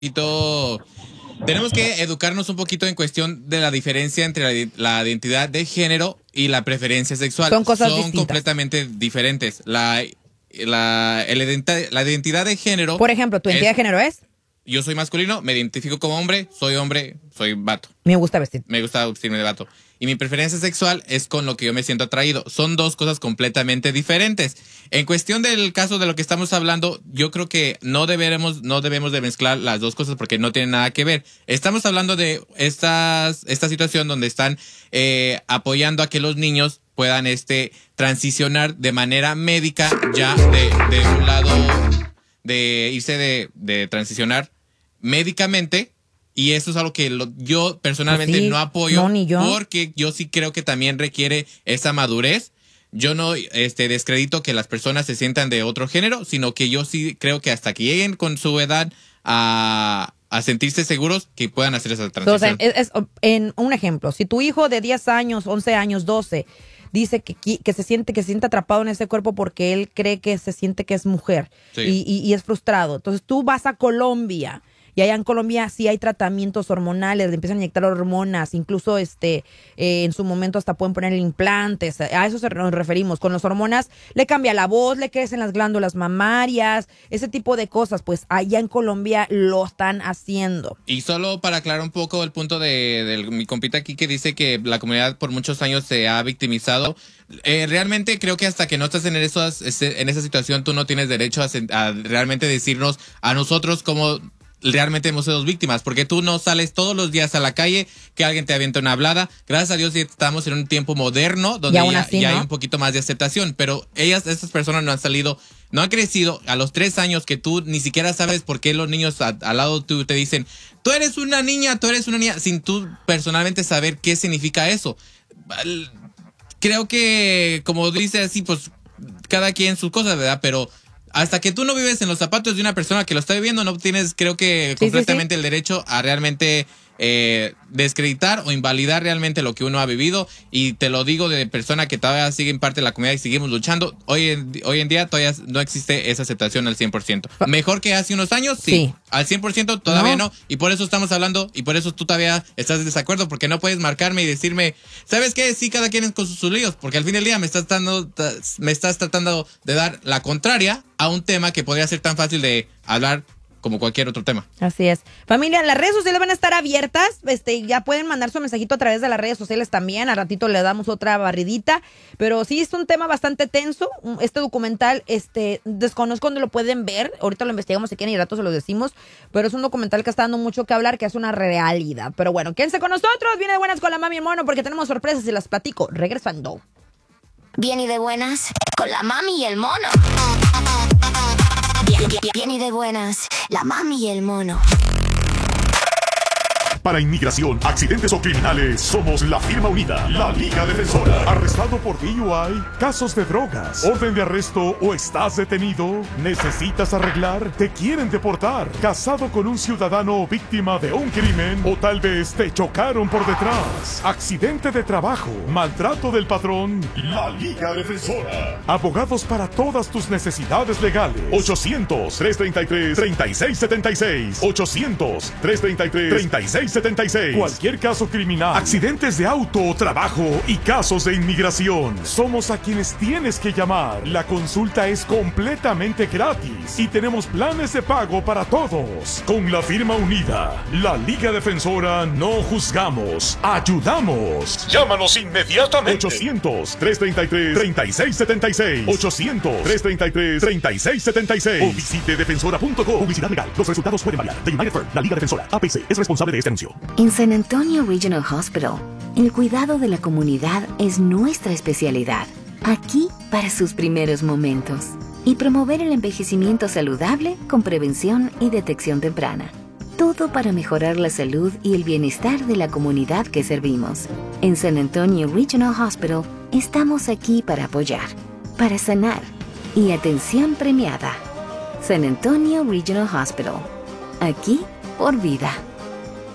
Tenemos que educarnos un poquito en cuestión de la diferencia entre la identidad de género y la preferencia sexual. Son cosas distintas. Completamente diferentes. La identidad de género... Por ejemplo, ¿tu identidad de género es? Yo soy masculino, me identifico como hombre, soy vato. Me gusta vestir. Me gusta vestirme de vato. Y mi preferencia sexual es con lo que yo me siento atraído. Son dos cosas completamente diferentes. En cuestión del caso de lo que estamos hablando, yo creo que no debemos de mezclar las dos cosas porque no tienen nada que ver. Estamos hablando de esta situación donde están apoyando a que los niños puedan transicionar de manera médica ya de un lado, de irse de transicionar médicamente. Y eso es algo que yo personalmente no apoyo, ni yo. Porque yo sí creo que también requiere esa madurez. Yo no descredito que las personas se sientan de otro género, sino que yo sí creo que hasta que lleguen con su edad a sentirse seguros que puedan hacer esa transición. Entonces, en un ejemplo, si tu hijo de 10 años, 11 años, 12 dice que se siente atrapado en ese cuerpo porque él cree que se siente que es mujer, sí, y es frustrado. Entonces tú vas a Colombia. Y allá en Colombia sí hay tratamientos hormonales, le empiezan a inyectar hormonas, incluso en su momento hasta pueden poner implantes, a eso nos referimos. Con las hormonas le cambia la voz, le crecen las glándulas mamarias, ese tipo de cosas, pues allá en Colombia lo están haciendo. Y solo para aclarar un poco el punto de mi compita aquí que dice que la comunidad por muchos años se ha victimizado. Realmente creo que hasta que no estás en esa situación tú no tienes derecho a realmente decirnos a nosotros cómo realmente hemos sido víctimas, porque tú no sales todos los días a la calle que alguien te avienta una hablada. Gracias a Dios estamos en un tiempo moderno donde ya hay un poquito más de aceptación, pero estas personas no han crecido a los 3 años que tú ni siquiera sabes por qué los niños al lado tú te dicen, tú eres una niña, sin tú personalmente saber qué significa eso. Creo que, como dice así, pues cada quien sus cosas, ¿verdad? Pero hasta que tú no vives en los zapatos de una persona que lo está viviendo, no tienes, creo que, completamente el derecho a realmente descreditar o invalidar realmente lo que uno ha vivido. Y te lo digo de persona que todavía sigue en parte de la comunidad y seguimos luchando. Hoy en día todavía no existe esa aceptación al 100%. Mejor que hace unos años, sí. Al 100% todavía no. Y por eso estamos hablando y por eso tú todavía estás en desacuerdo, porque no puedes marcarme y decirme, ¿sabes qué? Sí, cada quien es con sus líos, porque al fin del día me estás tratando de dar la contraria a un tema que podría ser tan fácil de hablar como cualquier otro tema. Así es. Familia, las redes sociales van a estar abiertas. Ya pueden mandar su mensajito a través de las redes sociales también. Al ratito le damos otra barridita. Pero sí es un tema bastante tenso. Este documental, desconozco dónde lo pueden ver. Ahorita lo investigamos si quieren y al rato se lo decimos. Pero es un documental que está dando mucho que hablar, que es una realidad. Pero bueno, quédense con nosotros. Viene de buenas con la mami y el mono porque tenemos sorpresas y las platico. Regresando. Bien y de buenas con la mami y el mono. Bien y de buenas, la mami y el mono. Para inmigración, accidentes o criminales, somos la firma unida, la Liga Defensora. ¿Arrestado por DUI? ¿Casos de drogas? ¿Orden de arresto o estás detenido? ¿Necesitas arreglar? ¿Te quieren deportar? ¿Casado con un ciudadano víctima de un crimen? ¿O tal vez te chocaron por detrás? ¿Accidente de trabajo? ¿Maltrato del patrón? La Liga Defensora. Abogados para todas tus necesidades legales. 800-333-3676. 800-333-3676. Cualquier caso criminal, accidentes de auto, trabajo y casos de inmigración. Somos a quienes tienes que llamar. La consulta es completamente gratis y tenemos planes de pago para todos. Con la firma unida, la Liga Defensora, no juzgamos, ayudamos. Llámanos inmediatamente. 800-333-3676. 800-333-3676. O visite defensora.com. Publicidad legal. Los resultados pueden variar. The United Firm, la Liga Defensora, APC, es responsable de este anuncio. En San Antonio Regional Hospital, el cuidado de la comunidad es nuestra especialidad. Aquí para sus primeros momentos. Y promover el envejecimiento saludable con prevención y detección temprana. Todo para mejorar la salud y el bienestar de la comunidad que servimos. En San Antonio Regional Hospital, estamos aquí para apoyar, para sanar y atención premiada. San Antonio Regional Hospital. Aquí por vida.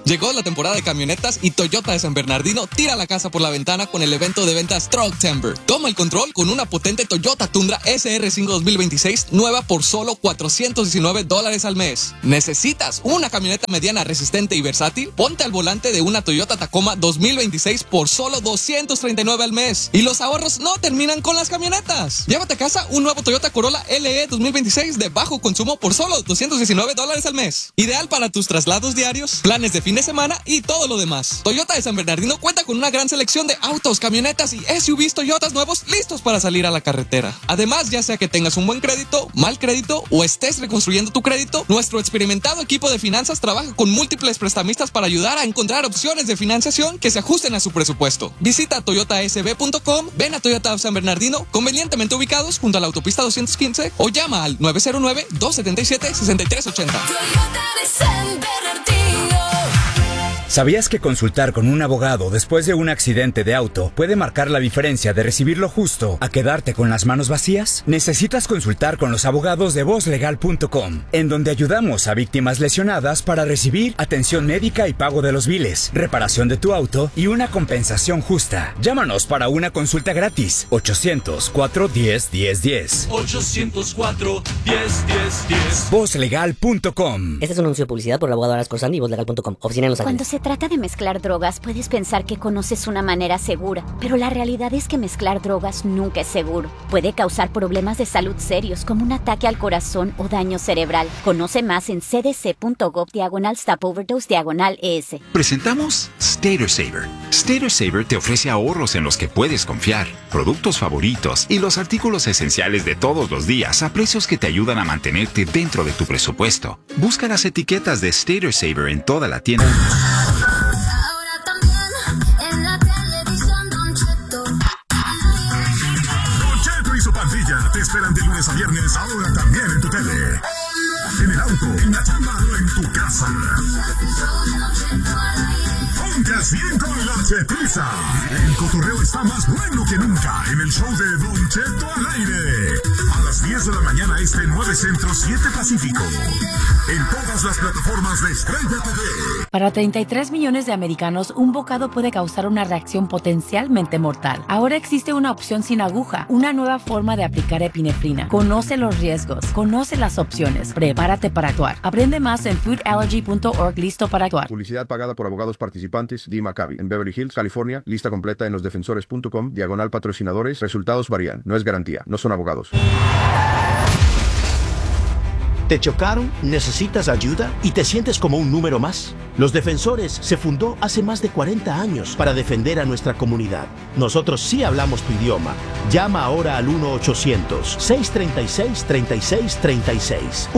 Llegó la temporada de camionetas y Toyota de San Bernardino tira la casa por la ventana con el evento de ventas Truck Timber. Toma el control con una potente Toyota Tundra SR5 2026 nueva por solo $419 al mes. ¿Necesitas una camioneta mediana resistente y versátil? Ponte al volante de una Toyota Tacoma 2026 por solo $239 al mes. Y los ahorros no terminan con las camionetas. Llévate a casa un nuevo Toyota Corolla LE 2026 de bajo consumo por solo $219 al mes. Ideal para tus traslados diarios, planes de fin de semana y todo lo demás. Toyota de San Bernardino cuenta con una gran selección de autos, camionetas y SUVs Toyotas nuevos listos para salir a la carretera. Además, ya sea que tengas un buen crédito, mal crédito o estés reconstruyendo tu crédito, nuestro experimentado equipo de finanzas trabaja con múltiples prestamistas para ayudar a encontrar opciones de financiación que se ajusten a su presupuesto. Visita toyotasb.com, ven a Toyota of San Bernardino, convenientemente ubicados junto a la autopista 215 o llama al 909-277-6380. Toyota de San Bernardino. ¿Sabías que consultar con un abogado después de un accidente de auto puede marcar la diferencia de recibir lo justo a quedarte con las manos vacías? Necesitas consultar con los abogados de vozlegal.com, en donde ayudamos a víctimas lesionadas para recibir atención médica y pago de los biles, reparación de tu auto y una compensación justa. Llámanos para una consulta gratis. 800-410-1010. 800-410-1010. Vozlegal.com. Este es un anuncio de publicidad por el abogado Aras Corzani y vozlegal.com. Oficina en Los Ángeles. Cuando se trata de mezclar drogas, puedes pensar que conoces una manera segura, pero la realidad es que mezclar drogas nunca es seguro. Puede causar problemas de salud serios como un ataque al corazón o daño cerebral. Conoce más en cdc.gov/stopoverdose/ES. Presentamos Stater Saver. Stater Saver te ofrece ahorros en los que puedes confiar, productos favoritos y los artículos esenciales de todos los días a precios que te ayudan a mantenerte dentro de tu presupuesto. Busca las etiquetas de Stater Saver en toda la tienda. Ahora también en la televisión Don Cheto. Don Cheto y su pandilla te esperan de lunes a viernes, ahora también en tu tele. En el auto, en la chamba o en tu casa. Pongas bien con la chetiza. El cotorreo está más bueno que nunca en el show de Don Cheto al aire. A las 10 de la mañana este 9 Centro 7 Pacífico. En todas las plataformas de Estrella TV. Para 33 millones de americanos, un bocado puede causar una reacción potencialmente mortal. Ahora existe una opción sin aguja, una nueva forma de aplicar epinefrina. Conoce los riesgos, conoce las opciones, prepárate para actuar. Aprende más en foodallergy.org. Listo para actuar. Publicidad pagada por abogados participantes. Dee Maccabi, en Beverly Hills, California. Lista completa en losdefensores.com. /patrocinadores. Resultados varían. No es garantía. No son abogados. ¿Te chocaron? ¿Necesitas ayuda? ¿Y te sientes como un número más? Los Defensores se fundó hace más de 40 años para defender a nuestra comunidad. Nosotros sí hablamos tu idioma. Llama ahora al 1-800-636-3636.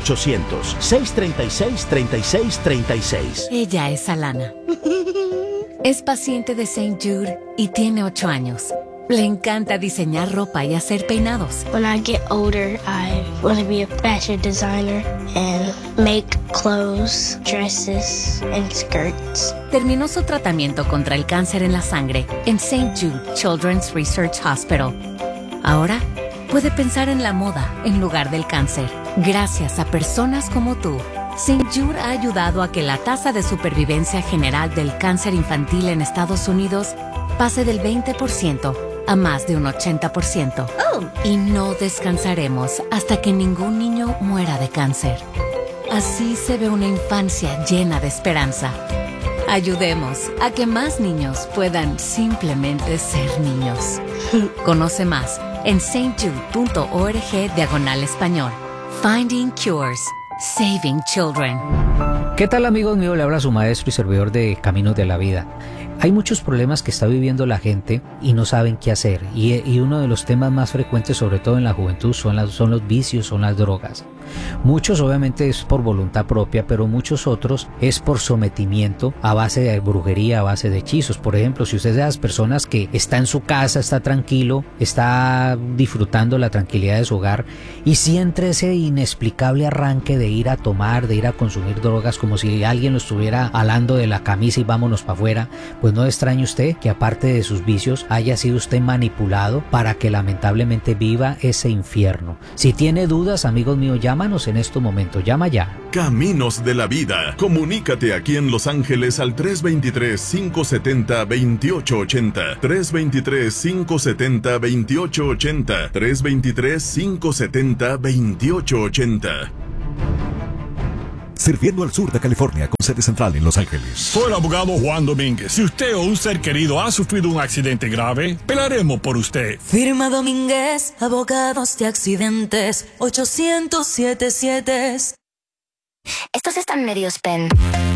1-800-636-3636. Ella es Alana. Es paciente de St. Jude y tiene 8 años. Le encanta diseñar ropa y hacer peinados. When I get older, I want to be a fashion designer and make clothes, dresses, and skirts. Terminó su tratamiento contra el cáncer en la sangre en St. Jude Children's Research Hospital. Ahora puede pensar en la moda en lugar del cáncer. Gracias a personas como tú, St. Jude ha ayudado a que la tasa de supervivencia general del cáncer infantil en Estados Unidos pase del 20% a más de un 80%. Y no descansaremos hasta que ningún niño muera de cáncer. Así se ve una infancia llena de esperanza. Ayudemos a que más niños puedan simplemente ser niños. Conoce más en stjude.org/español. Finding Cures. Saving Children. ¿Qué tal, amigos míos? Le habla su maestro y servidor de Caminos de la Vida. Hay muchos problemas que está viviendo la gente y no saben qué hacer. Y uno de los temas más frecuentes, sobre todo en la juventud, son los vicios, son las drogas. Muchos obviamente es por voluntad propia, pero muchos otros es por sometimiento a base de brujería, a base de hechizos. Por ejemplo, si usted es de las personas que está en su casa, está tranquilo, está disfrutando la tranquilidad de su hogar y siente ese inexplicable arranque de ir a tomar, de ir a consumir drogas, como si alguien lo estuviera alando de la camisa y vámonos para afuera, pues no extrañe usted que aparte de sus vicios haya sido usted manipulado para que lamentablemente viva ese infierno. Si tiene dudas, amigos míos, llámanos en estos momentos, llama ya. Caminos de la Vida. Comunícate aquí en Los Ángeles al 323-570-2880. 323-570-2880. 323-570-2880. Sirviendo al sur de California con sede central en Los Ángeles. Soy el abogado Juan Domínguez. Si usted o un ser querido ha sufrido un accidente grave, pelaremos por usted. Firma Domínguez, abogados de accidentes, 800-77. Estos están medio spam.